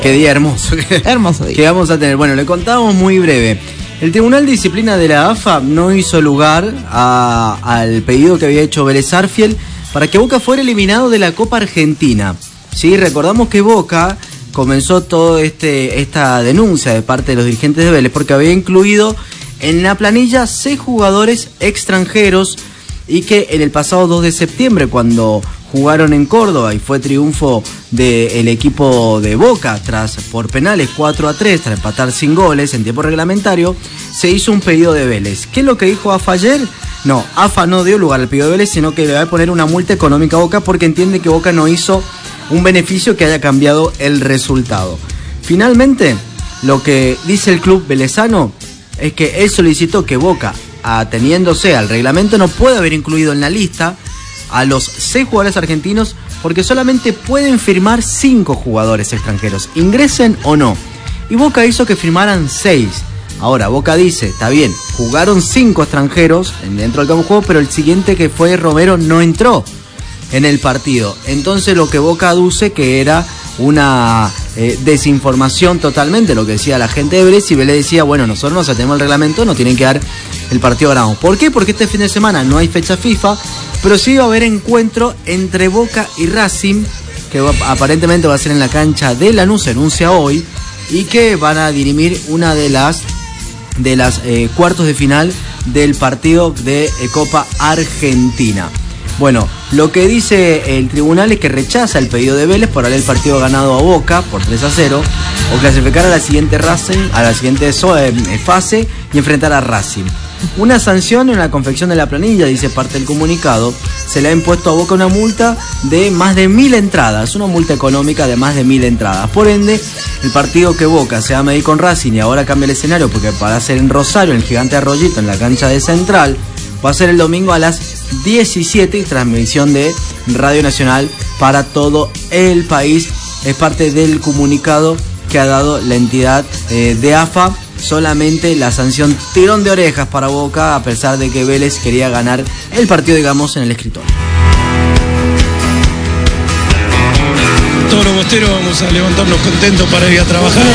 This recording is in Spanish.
Qué día hermoso. Hermoso día. Que vamos a tener. Bueno, le contamos muy breve. El Tribunal de Disciplina de la AFA no hizo lugar al pedido que había hecho Vélez Sarsfield para que Boca fuera eliminado de la Copa Argentina. Sí, recordamos que Boca comenzó toda esta denuncia de parte de los dirigentes de Vélez porque había incluido en la planilla 6 jugadores extranjeros y que en el pasado 2 de septiembre, cuando jugaron en Córdoba y fue triunfo del equipo de Boca por penales 4-3, tras empatar sin goles en tiempo reglamentario, se hizo un pedido de Vélez. ¿Qué es lo que dijo AFA ayer? No, AFA no dio lugar al pedido de Vélez, sino que le va a poner una multa económica a Boca porque entiende que Boca no hizo un beneficio que haya cambiado el resultado. Finalmente, lo que dice el club velezano es que él solicitó que Boca, ateniéndose al reglamento, no puede haber incluido en la lista a los 6 jugadores argentinos porque solamente pueden firmar 5 jugadores extranjeros, ingresen o no. Y Boca hizo que firmaran 6. Ahora, Boca dice, está bien, jugaron 5 extranjeros dentro del campo de juego, pero el siguiente, que fue Romero, no entró en el partido. Entonces lo que Boca aduce que era una desinformación totalmente, lo que decía la gente de Vélez, y Vélez decía, bueno, nosotros nos atenemos al reglamento, nos tienen que dar el partido ganado. ¿Por qué? Porque este fin de semana no hay fecha FIFA, pero sí va a haber encuentro entre Boca y Racing, que aparentemente va a ser en la cancha de Lanús, se anuncia hoy, y que van a dirimir una de las cuartos de final del partido de Copa Argentina. Bueno, lo que dice el tribunal es que rechaza el pedido de Vélez por darle el partido ganado a Boca por 3-0 o clasificar a la siguiente fase y enfrentar a Racing. Una sanción en la confección de la planilla, dice parte del comunicado, se le ha impuesto a Boca una multa de más de 1000 entradas, una multa económica de más de 1000 entradas. Por ende, el partido que Boca se va a medir con Racing y ahora cambia el escenario porque para ser en Rosario, en el Gigante Arroyito, en la cancha de Central, va a ser el domingo a las 17 y transmisión de Radio Nacional para todo el país. Es parte del comunicado que ha dado la entidad de AFA. Solamente la sanción tirón de orejas para Boca, a pesar de que Vélez quería ganar el partido, digamos, en el escritorio. Todos los bosteros vamos a levantarnos contentos para ir a trabajar.